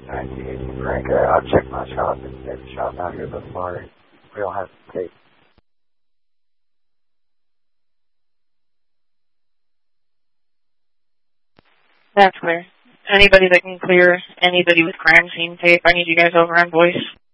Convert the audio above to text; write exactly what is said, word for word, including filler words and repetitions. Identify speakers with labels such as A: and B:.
A: nineteen eighty Frank. I'll check my shop and get the shop out here before we don't have to take.
B: That's clear. Anybody that can clear anybody with crime scene tape, I need you guys over on voice.